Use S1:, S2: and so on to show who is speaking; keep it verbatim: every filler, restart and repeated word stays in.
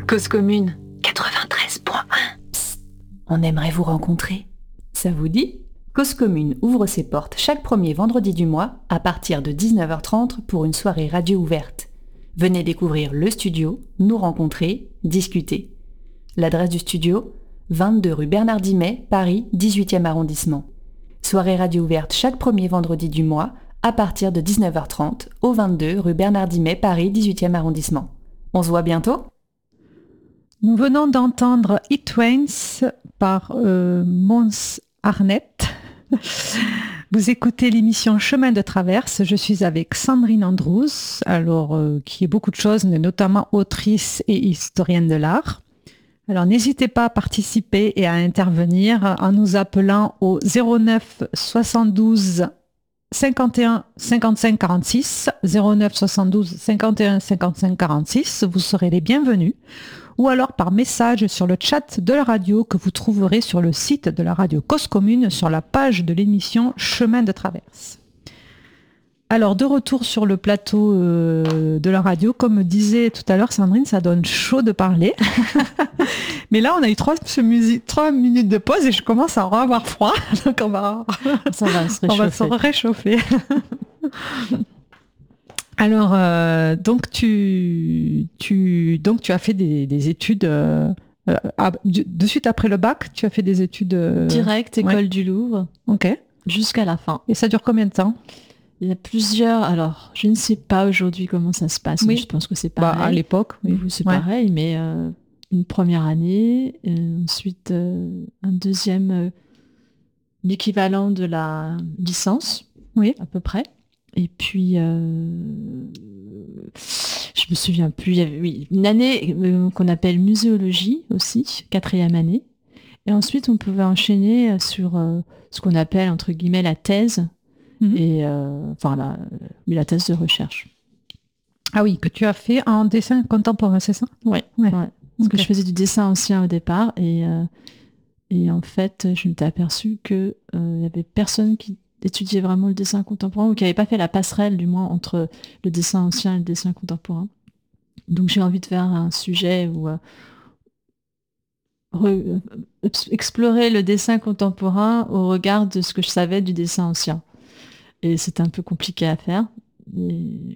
S1: Cause commune quatre-vingt-treize point un. Psst, on aimerait vous rencontrer. Ça vous dit ? Cause commune ouvre ses portes chaque premier vendredi du mois à partir de dix-neuf heures trente pour une soirée radio ouverte. Venez découvrir le studio, nous rencontrer, discuter. L'adresse du studio, vingt-deux rue Bernard Dimet, Paris, dix-huitième arrondissement. Soirée radio ouverte chaque premier vendredi du mois à partir de dix-neuf heures trente au vingt-deux rue Bernard Dimet, Paris, dix-huitième arrondissement. On se voit bientôt ?
S2: Nous venons d'entendre It Rains par euh, Mons Arnett. Vous écoutez l'émission Chemin de traverse. Je suis avec Sandrine Andrews, alors, euh, qui est beaucoup de choses, mais notamment autrice et historienne de l'art. Alors n'hésitez pas à participer et à intervenir en nous appelant au zéro neuf soixante-douze cinquante et un cinquante-cinq quarante-six, zéro neuf soixante-douze cinquante et un cinquante-cinq quarante-six. Vous serez les bienvenus. Ou alors par message sur le chat de la radio que vous trouverez sur le site de la radio Cause Commune sur la page de l'émission Chemin de traverse. Alors, de retour sur le plateau euh, de la radio, comme disait tout à l'heure Sandrine, ça donne chaud de parler. Mais là, on a eu trois, musique, trois minutes de pause et je commence à avoir froid. Donc, on va,
S3: ça va se réchauffer.
S2: On va se réchauffer. Alors, euh, donc, tu, tu, donc, tu as fait des, des études, euh, euh, de, de suite après le bac, tu as fait des études... Euh...
S3: Direct, école ouais. du Louvre.
S2: Ok.
S3: Jusqu'à la fin.
S2: Et ça dure combien de temps ?
S3: Il y a plusieurs... Alors, je ne sais pas aujourd'hui comment ça se passe, oui. mais je pense que c'est pareil.
S2: Bah, à l'époque, oui.
S3: C'est
S2: ouais.
S3: pareil, mais euh, une première année, euh, ensuite euh, un deuxième, euh, l'équivalent de la licence,
S2: oui.
S3: à peu près. Et puis, euh, je me souviens plus, il y avait oui, une année euh, qu'on appelle muséologie aussi, quatrième année. Et ensuite, on pouvait enchaîner sur euh, ce qu'on appelle, entre guillemets, la thèse, mmh. et, euh, enfin, la, la thèse de recherche.
S2: Ah oui, que tu as fait en dessin contemporain, c'est ça ?
S3: Oui, ouais. ouais. Parce okay. que je faisais du dessin ancien au départ, et, euh, et en fait, je m'étais aperçue qu'il euh, y avait personne qui d'étudier vraiment le dessin contemporain ou qui n'avait pas fait la passerelle du moins entre le dessin ancien et le dessin contemporain. Donc j'ai envie de faire un sujet où euh, re, euh, explorer le dessin contemporain au regard de ce que je savais du dessin ancien. Et c'était un peu compliqué à faire. Et